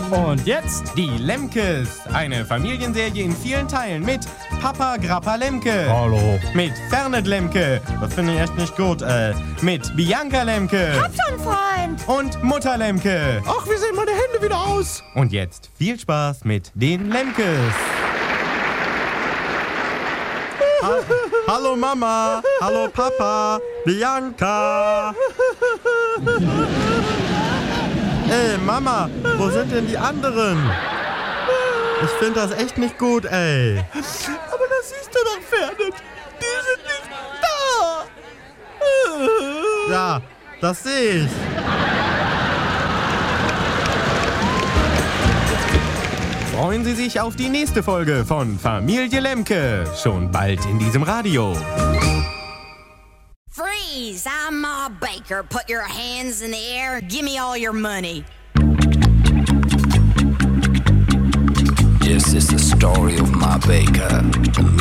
Und jetzt die Lemkes. Eine Familienserie in vielen Teilen mit Papa Grappa Lemke. Hallo. Mit Fernet Lemke. Das finde ich echt nicht gut, Mit Bianca Lemke. Hab schon, Freund. Und Mutter Lemke. Ach, wie sehen meine Hände wieder aus? Und jetzt viel Spaß mit den Lemkes. Hallo Mama. Hallo Papa. Bianca. Ey, Mama, wo sind denn die anderen? Ich finde das echt nicht gut, ey. Aber das siehst du doch, Fernet. Die sind nicht da. Ja, das sehe ich. Freuen Sie sich auf die nächste Folge von Familie Lemke. Schon bald in diesem Radio. Freeze! I'm Ma Baker. Put your hands in the air. Give me all your money. This is the story of Ma Baker.